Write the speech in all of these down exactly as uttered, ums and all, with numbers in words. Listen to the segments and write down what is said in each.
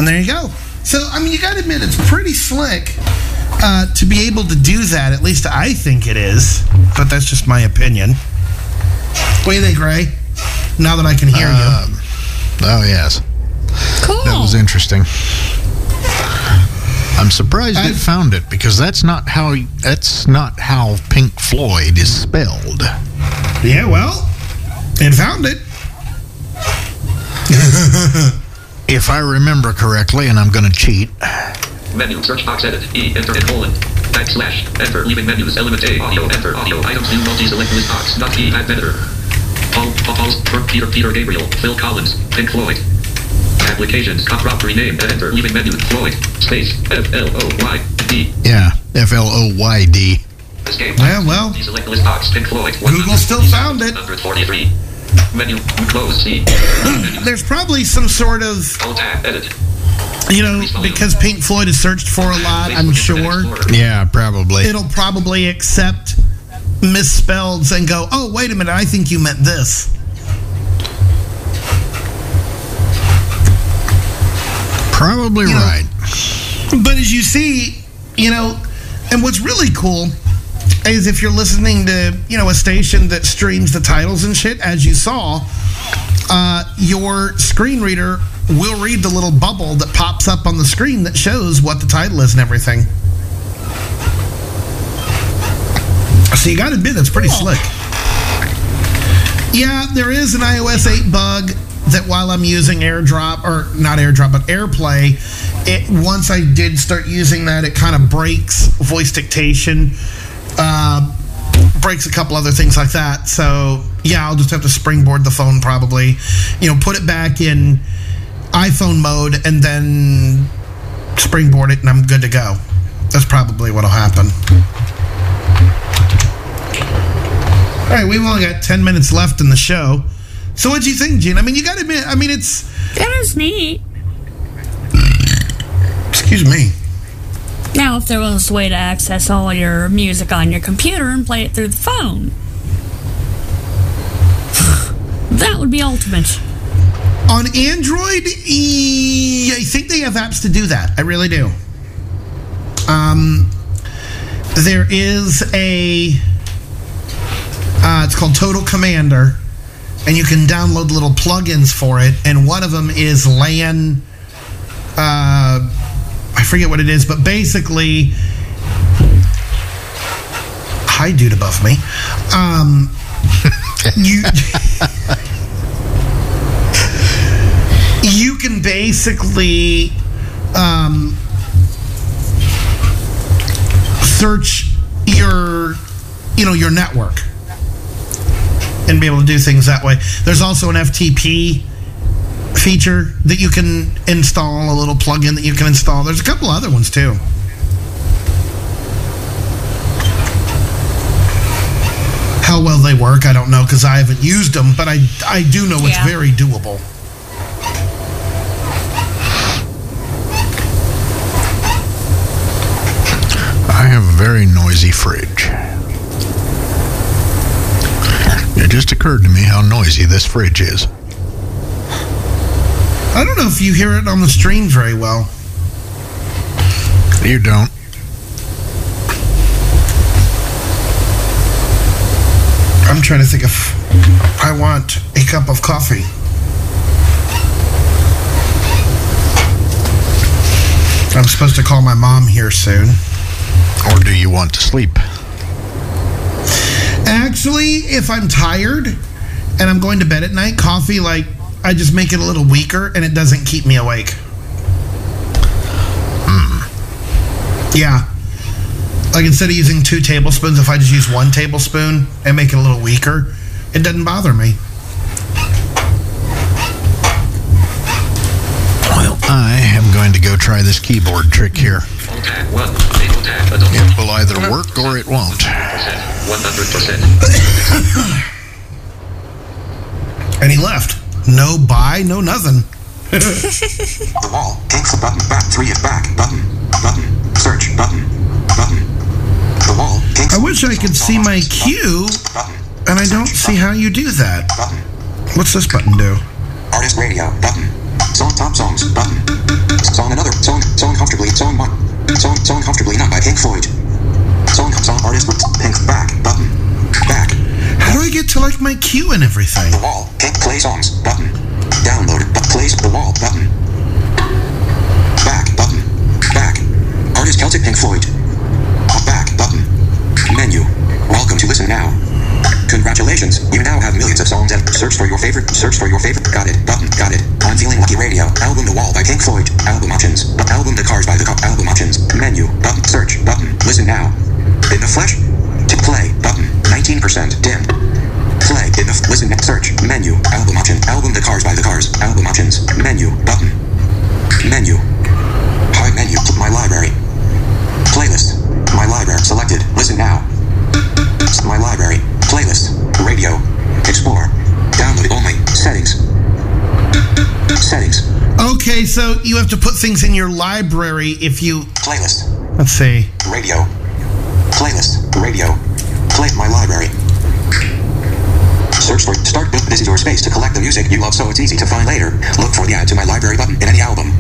And there you go. So, I mean, you got to admit, it's pretty slick uh, to be able to do that. At least I think it is. But that's just my opinion. What do you think, Ray? Now that I can hear um, you. Oh, yes. Cool. That was interesting. I'm surprised I've, it found it, because that's not how that's not how Pink Floyd is spelled. Yeah, well, it found it. If I remember correctly, and I'm going to cheat. Menu, search box, edit, E, enter, and colon, backslash, enter, leaving menus, element A, audio, enter, audio, items, new, multi-select list box, not E, add editor. Paul, Paul, Paul, Peter, Peter Gabriel, Phil Collins, Pink Floyd. Applications, crop, rename, enter, leaving menu, Floyd, space, F L O Y D. Yeah, F L O Y D. Escape. Yeah, well, select list box, Pink Floyd. Google still found it. one forty-three. Menu, close, C. There's probably some sort of, Alt tab, edit. you know, because Pink Floyd is searched for a lot, I'm sure. Yeah, probably. It'll probably accept misspelleds and go, oh, wait a minute, I think you meant this. Probably you right. Know, but as you see, you know, and what's really cool is if you're listening to, you know, a station that streams the titles and shit, as you saw, uh, your screen reader will read the little bubble that pops up on the screen that shows what the title is and everything. So you got to admit, that's pretty cool. Slick. Yeah, there is an iOS eight bug that while I'm using AirDrop, or not AirDrop, but AirPlay, it once I did start using that, it kind of breaks voice dictation, uh, breaks a couple other things like that. So, yeah, I'll just have to springboard the phone probably, you know, put it back in iPhone mode and then springboard it and I'm good to go. That's probably what'll happen. All right, we've only got ten minutes left in the show. So what do you think, Gene? I mean, you got to admit, I mean, it's... That is neat. Excuse me. Now, if there was a way to access all your music on your computer and play it through the phone, that would be ultimate. On Android, e- I think they have apps to do that. I really do. Um, there is a... Uh, it's called Total Commander, and you can download little plugins for it, and one of them is LAN, uh, I forget what it is, but basically, hi dude above me, um, you, you can basically, um, search your, you know, your network, and be able to do things that way. There's also an F T P feature that you can install, a little plugin that you can install. There's a couple other ones too. How well they work, I don't know, because I haven't used them, but I, I do know it's Yeah. very doable. I have a very noisy fridge. It just occurred to me how noisy this fridge is. I don't know if you hear it on the stream very well. You don't. I'm trying to think if I want a cup of coffee. I'm supposed to call my mom here soon. Or do you want to sleep? Actually, if I'm tired and I'm going to bed at night, coffee, like, I just make it a little weaker and it doesn't keep me awake. Hmm. Yeah. Like, instead of using two tablespoons, if I just use one tablespoon and make it a little weaker, it doesn't bother me. Well, I am going to go try this keyboard trick here. It will either work or it won't. one hundred percent. And he left. No buy, no nothing. The wall, King's button, back, three is back, button, button, search, button, button. The wall, King's I wish I could see my queue, and I don't see how you do that. Button. What's this button do? Artist radio, button, Song top songs button. Song another song song comfortably song one song song comfortably not by Pink Floyd. Song song artist Pink back button back. How do I get to like my queue and everything? The wall Pink play songs button. Download but plays the wall button. Back button back. Artist Celtic Pink Floyd. Back button. Menu. Welcome to listen now. Congratulations, you now have millions of songs and search for your favorite, search for your favorite, got it, button, got it, I'm feeling lucky radio, album The Wall by Pink Floyd, album options, album The Cars by The Cars, album options, menu, button, search, button, listen now, in the flesh, to play, button, nineteen percent, dim, play, in the, listen, search, menu, album option, album The Cars by The Cars, album options, menu, button, menu, hide menu, my library, playlist, my library, selected, listen now, my library, playlist, radio, explore, download only, settings, settings. Okay, so you have to put things in your library if you... Playlist. Let's see. Radio. Playlist. Radio. Play my library. Search for start. This is your space to collect the music you love so it's easy to find later. Look for the add to my library button in any album.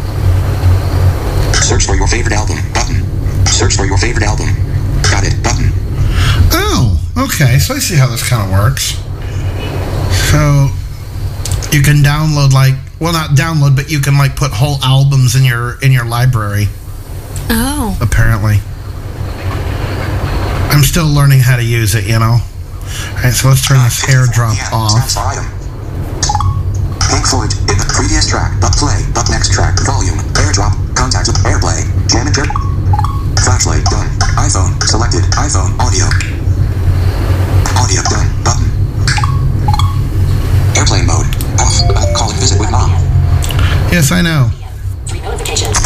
Search for your favorite album button. Search for your favorite album. Got it button. Oh, okay. So I see how this kind of works. So you can download like, well, not download, but you can like put whole albums in your in your library. Oh. Apparently. I'm still learning how to use it, you know. All right, so let's turn this airdrop off. Pink Floyd in the previous track, but play, but next track, volume, airdrop, contact, airplay, jam and trip, flashlight, done, iPhone, selected, iPhone, audio, audio, done, button, airplane mode, off, uh, call and visit with mom. Yes, I know. Three notifications.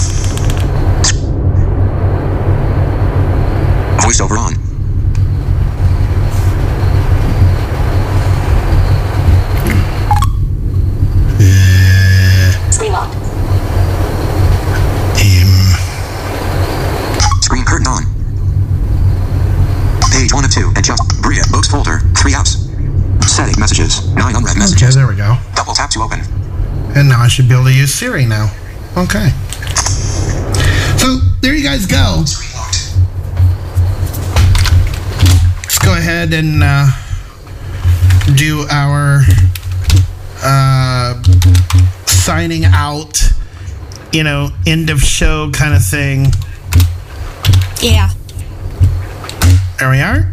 Voiceover on. Screen locked. Um, Screen curtain on. Page one of two. Adjust. Bria. Books folder. Three apps. Setting messages. Nine unread okay, messages. there we go. Double tap to open. And now I should be able to use Siri now. Okay. So there you guys go. Screen locked. Let's go ahead and uh, do our uh, signing out, you know, end of show kind of thing. Yeah. There we are.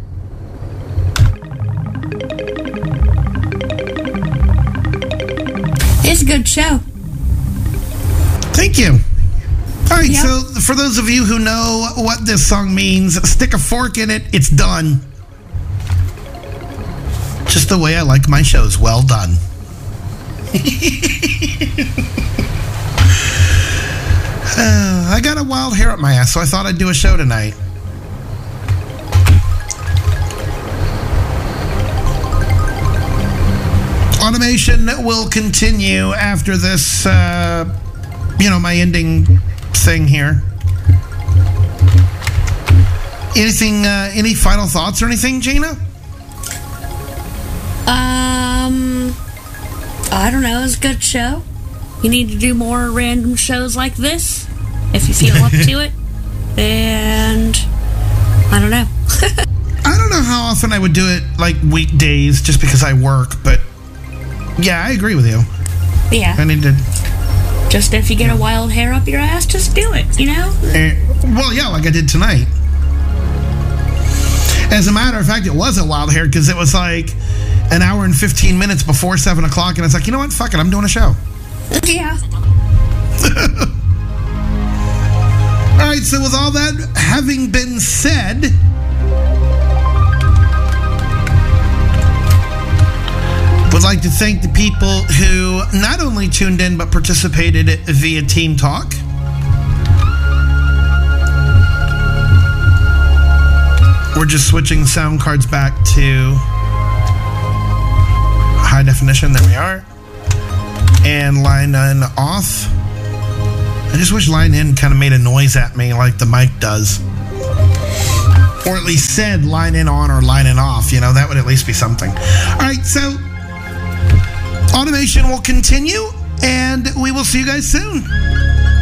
It's a good show. Thank you. All right, Yeah. so for those of you who know what this song means, stick a fork in it, it's done. Just the way I like my shows. Well done. uh, I got a wild hair up my ass, so I thought I'd do a show tonight. Automation will continue after this, uh, you know, my ending thing here. Anything, uh, any final thoughts or anything, Gina? Um, I don't know. It's a good show. You need to do more random shows like this if you feel up to it. And I don't know. I don't know how often I would do it, like weekdays, just because I work, but yeah, I agree with you. Yeah. I need to. Just if you get a wild hair up your ass, just do it, you know? Eh, well, yeah, like I did tonight. As a matter of fact, it was a wild hair because it was like an hour and fifteen minutes before seven o'clock, and I was like, you know what? Fuck it, I'm doing a show. Yeah. All right, so with all that having been said, would like to thank the people who not only tuned in but participated via Team Talk. We're just switching sound cards back to high definition. There we are. And line in off. I just wish line in kind of made a noise at me like the mic does. Or at least said line in on or line in off. You know, that would at least be something. All right, so automation will continue And we will see you guys soon.